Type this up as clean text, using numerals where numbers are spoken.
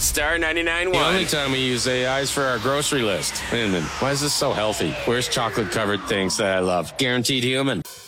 Star 99.1. The only time we use AI is for our grocery list. And why is this so healthy? Where's chocolate-covered things that I love? Guaranteed human.